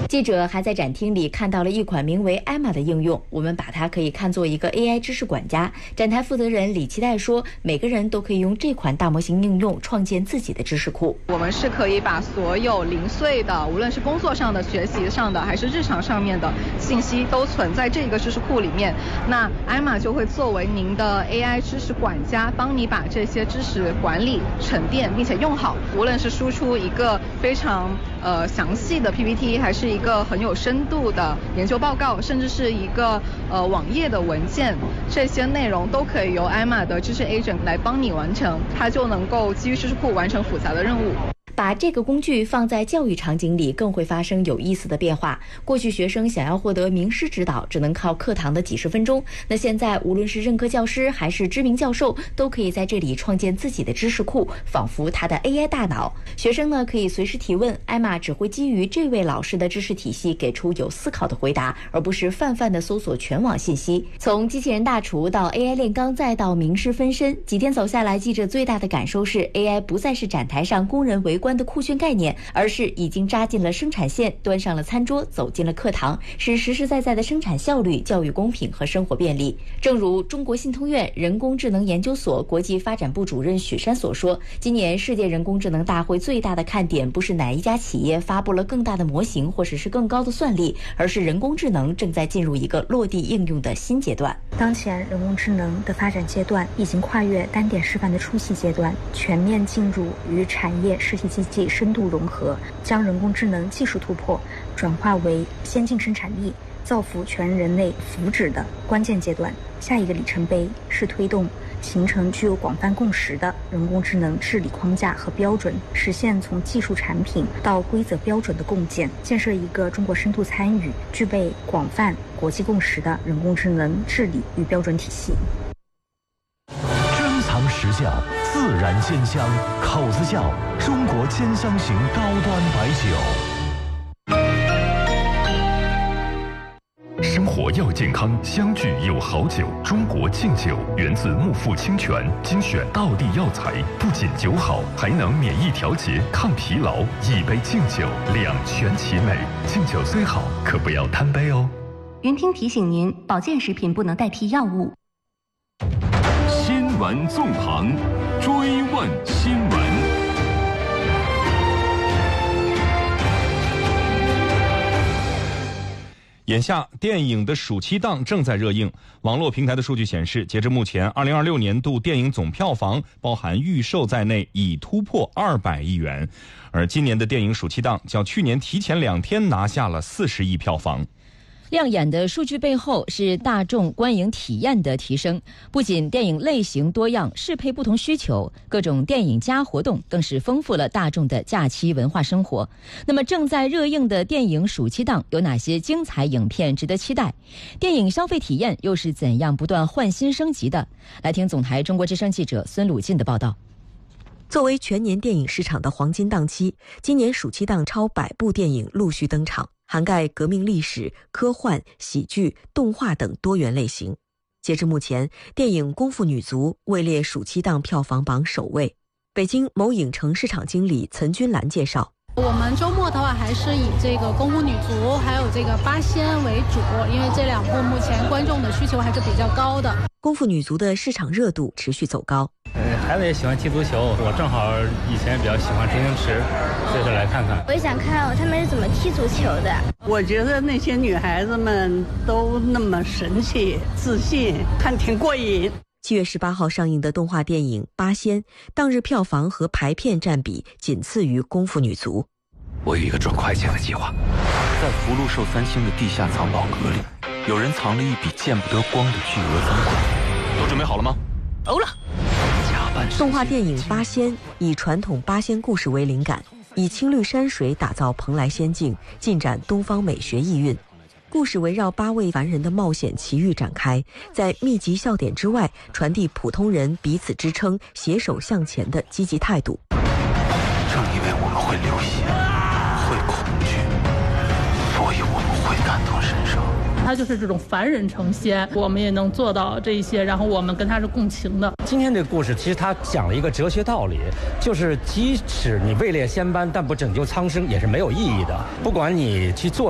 记者还在展厅里看到了一款名为艾玛的应用，我们把它可以看作一个 AI 知识管家。展台负责人李期待说，每个人都可以用这款大模型应用创建自己的知识库。 我们是可以把所有零碎的，无论是工作上的、学习上的，还是日常上面的信息，都存在这个知识库里面。那艾玛就会作为您的 AI 知识管家，帮你把这些知识管理、沉淀，并且用好。无论是输出一个非常详细的 PPT， 还是一个很有深度的研究报告，甚至是一个网页的文件，这些内容都可以由艾玛的知识 agent 来帮你完成，它就能够基于知识库完成复杂的任务。 把这个工具放在教育场景里，更会发生有意思的变化。过去学生想要获得名师指导，只能靠课堂的几十分钟。那现在，无论是任课教师还是知名教授，都可以在这里创建自己的知识库，仿佛他的 AI 大脑。学生呢，可以随时提问，艾玛只会基于这位老师的知识体系给出有思考的回答，而不是泛泛的搜索全网信息。从机器人大厨到 AI 炼钢，再到名师分身，几天走下来，记者最大的感受是 AI 不再是展台上工人围观的酷炫概念，而是已经扎进了生产线，端上了餐桌，走进了课堂，是实实在在的生产效率、教育公平和生活便利。正如中国信通院人工智能研究所国际发展部主任许山所说，今年世界人工智能大会最大的看点不是哪一家企业发布了更大的模型或者是更高的算力，而是人工智能正在进入一个落地应用的新阶段。 当前人工智能的发展阶段已经跨越单点示范的初期阶段，全面进入与产业实体经济深度融合，将人工智能技术突破转化为先进生产力，造福全人类福祉的关键阶段。下一个里程碑是推动形成具有广泛共识的人工智能治理框架和标准，实现从技术产品到规则标准的共建，建设一个中国深度参与、具备广泛国际共识的人工智能治理与标准体系。 珍藏实效，自然鲜香，口子窖中国兼香型高端白酒。 生活要健康，相聚有好酒。中国敬酒源自木富清泉，精选道地药材，不仅酒好，还能免疫调节、抗疲劳。一杯敬酒，两全其美。敬酒虽好，可不要贪杯哦。 云听提醒您，保健食品不能代替药物。 新闻纵横，追问新闻。 眼下，电影的暑期档正在热映。网络平台的数据显示，截至目前，2026年度电影总票房包含预售在内，已突破200亿元。而今年的电影暑期档较去年提前2天拿下了40亿票房。 亮眼的数据背后是大众观影体验的提升，不仅电影类型多样，适配不同需求，各种电影加活动更是丰富了大众的假期文化生活。那么正在热映的电影暑期档有哪些精彩影片值得期待？电影消费体验又是怎样不断换新升级的？来听总台中国之声记者孙鲁进的报道。 作为全年电影市场的黄金档期，今年暑期档超100部电影陆续登场，涵盖革命历史、科幻、喜剧、动画等多元类型。截至目前，电影《功夫女足》位列暑期档票房榜首位。北京某影城市场经理岑君兰介绍， 我们周末的话还是以这个《功夫女足》还有这个《八仙》为主，因为这2部目前观众的需求还是比较高的。 功夫女足的市场热度持续走高。 孩子也喜欢踢足球，我正好以前比较喜欢周星驰，这次来看看。 我也想看他们是怎么踢足球的。 我觉得那些女孩子们都那么神气、自信，看挺过瘾。 7月18号上映的动画电影《八仙》，当日票房和排片占比仅次于《功夫女足》。 我有一个赚快钱的计划，在福禄寿3星的地下藏宝阁里，有人藏了一笔见不得光的巨额赃款。都准备好了吗？ 欧了。动画电影《八仙》以传统八仙故事为灵感，以青绿山水打造蓬莱仙境，尽展东方美学意蕴。故事围绕8位凡人的冒险奇遇展开，在密集笑点之外，传递普通人彼此支撑、携手向前的积极态度。 正因为我们会流血，会恐惧，所以我们会感同身受。 他就是这种凡人成仙，我们也能做到这一些，然后我们跟他是共情的。 今天这个故事其实他讲了一个哲学道理，就是即使你位列仙班，但不拯救苍生也是没有意义的。不管你去做